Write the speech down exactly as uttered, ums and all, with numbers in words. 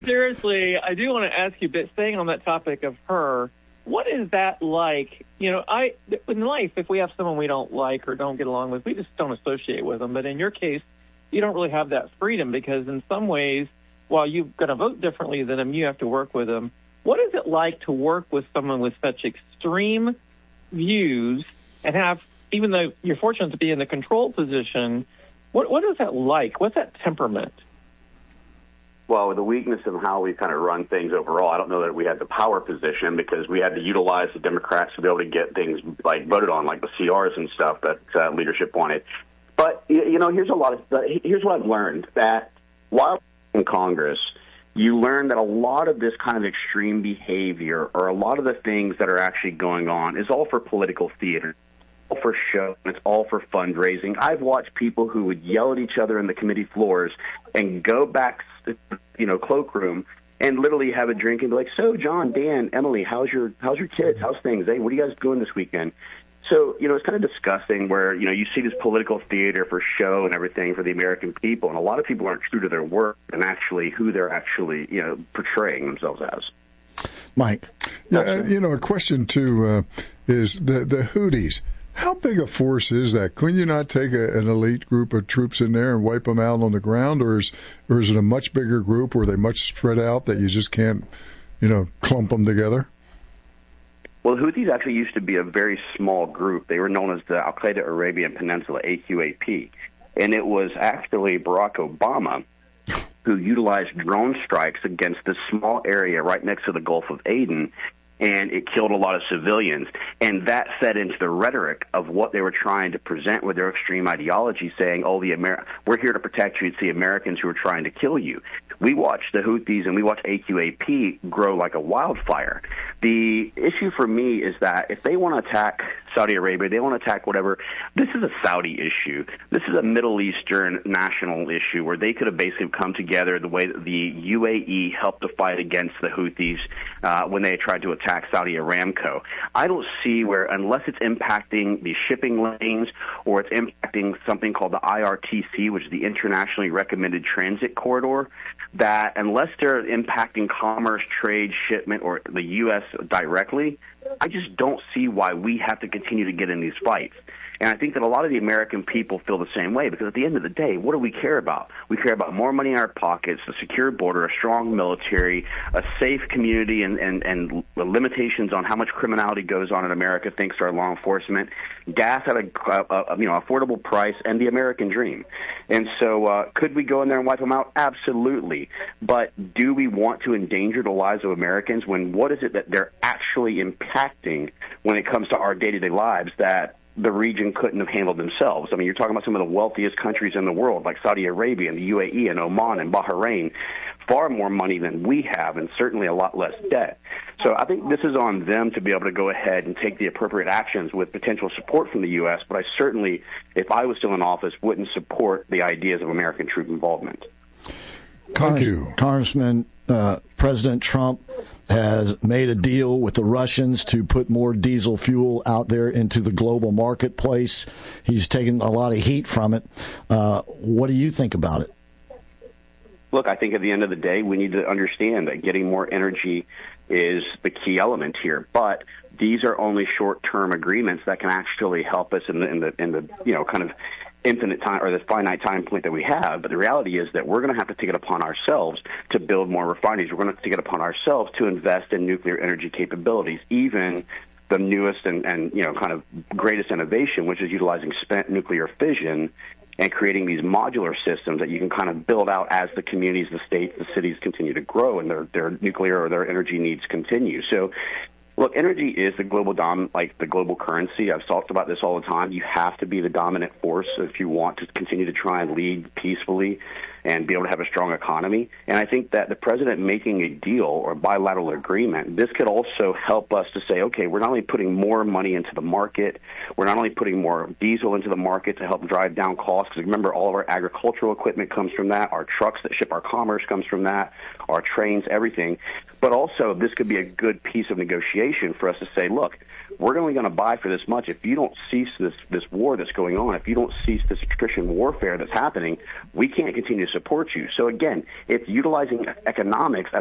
Seriously, I do want to ask you, but staying on that topic of her, what is that like? You know, I in life, if we have someone we don't like or don't get along with, we just don't associate with them. But in your case, you don't really have that freedom because in some ways, while you're going to vote differently than them, you have to work with them. What is it like to work with someone with such extreme views and have, even though you're fortunate to be in the control position, what what is that like? What's that temperament? Well, the weakness of how we kind of run things overall, I don't know that we had the power position because we had to utilize the Democrats to be able to get things like voted on, like the C Rs and stuff that uh, leadership wanted. But, you know, here's a lot of here's what I've learned, that while in Congress, you learn that a lot of this kind of extreme behavior or a lot of the things that are actually going on is all for political theater. For show, it's all for fundraising. I've watched people who would yell at each other in the committee floors and go back, you know, cloakroom and literally have a drink and be like, "So, John, Dan, Emily, how's your how's your kids? How's things? Hey, what are you guys doing this weekend?" So, you know, it's kind of disgusting where, you know, you see this political theater for show and everything for the American people, and a lot of people aren't true to their work and actually who they're actually, you know, portraying themselves as. Mike, yeah, uh, you know, a question too uh, is the the Houthis. How big a force is that? Couldn't you not take a, an elite group of troops in there and wipe them out on the ground, or is or is it a much bigger group where they much spread out that you just can't, you know, clump them together? Well, the Houthis actually used to be a very small group. They were known as the Al-Qaeda Arabian Peninsula, A Q A P, and it was actually Barack Obama who utilized drone strikes against this small area right next to the Gulf of Aden, and it killed a lot of civilians. And that fed into the rhetoric of what they were trying to present with their extreme ideology, saying, oh, the Amer- we're here to protect you. It's the Americans who are trying to kill you. We watched the Houthis and we watched A Q A P grow like a wildfire. The issue for me is that if they want to attack Saudi Arabia, they want to attack whatever, this is a Saudi issue. This is a Middle Eastern national issue where they could have basically come together the way that the U A E helped to fight against the Houthis uh, when they tried to attack Saudi Aramco. I don't see where, unless it's impacting the shipping lanes or it's impacting something called the I R T C, which is the Internationally Recommended Transit Corridor, that unless they're impacting commerce, trade, shipment, or the U S directly, I just don't see why we have to continue to get in these fights. And I think that a lot of the American people feel the same way, because at the end of the day, what do we care about? We care about more money in our pockets, a secure border, a strong military, a safe community, and, and, and limitations on how much criminality goes on in America thanks to our law enforcement, gas at a, a, a you know affordable price, and the American dream. And so uh, could we go in there and wipe them out? Absolutely. But do we want to endanger the lives of Americans when what is it that they're actually impacting when it comes to our day-to-day lives that the region couldn't have handled themselves? I mean, you're talking about some of the wealthiest countries in the world, like Saudi Arabia and the U A E and Oman and Bahrain, far more money than we have and certainly a lot less debt. So I think this is on them to be able to go ahead and take the appropriate actions with potential support from the U S, but I certainly, if I was still in office, wouldn't support the ideas of American troop involvement. Thank you. Congressman, uh, President Trump has made a deal with the Russians to put more diesel fuel out there into the global marketplace. He's taken a lot of heat from it. Uh, what do you think about it? Look, I think at the end of the day, we need to understand that getting more energy is the key element here. But these are only short-term agreements that can actually help us in the, in the, in the you know, kind of infinite time or the finite time point that we have. But the reality is that we're going to have to take it upon ourselves to build more refineries. We're going to have to take it upon ourselves to invest in nuclear energy capabilities, even the newest and, and you know, kind of greatest innovation, which is utilizing spent nuclear fission and creating these modular systems that you can kind of build out as the communities, the states, the cities continue to grow and their, their nuclear or their energy needs continue. So, look, energy is the global dom, like the global currency. I've talked about this all the time. You have to be the dominant force if you want to continue to try and lead peacefully and be able to have a strong economy. And I think that the president making a deal or bilateral agreement, this could also help us to say, okay, we're not only putting more money into the market, we're not only putting more diesel into the market to help drive down costs, because remember, all of our agricultural equipment comes from that, our trucks that ship our commerce comes from that, our trains, everything. But also, this could be a good piece of negotiation for us to say, look, we're only going to buy for this much. If you don't cease this, this war that's going on, if you don't cease this attrition warfare that's happening, we can't continue to support you. So again, it's utilizing economics as